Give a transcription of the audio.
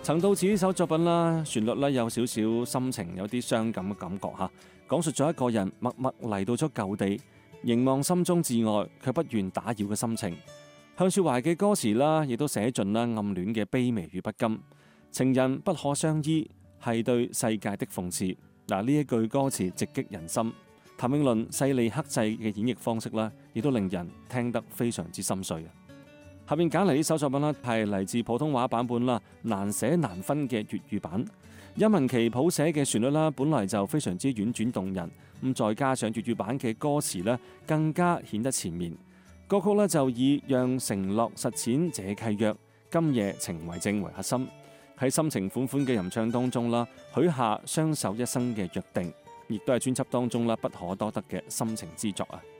曾到此呢首作品啦，旋律咧有少少心情，有啲傷感嘅感覺嚇，講述咗一個人默默嚟到咗舊地，凝望心中摯愛，卻不願打擾嘅心情。向雪懷嘅歌詞啦，亦都寫盡啦暗戀嘅卑微與不甘。情人不可相依，係對世界的諷刺。嗱，呢一句歌詞直擊人心。譚詠麟細膩克制嘅演繹方式啦，亦都令人聽得非常之心碎啊！下面揀嚟呢首作品啦，係嚟自普通話版本啦，難捨難分嘅粵語版。殷文琪譜寫嘅旋律啦，本來就非常之婉轉動人，咁再加上粵語版嘅歌詞咧，更加顯得纏綿。歌曲咧就以讓承諾實踐這契約，今夜情為證為核心，喺深情款款嘅吟唱當中啦，許下相守一生嘅約定，亦都係專輯當中啦不可多得嘅深情之作啊！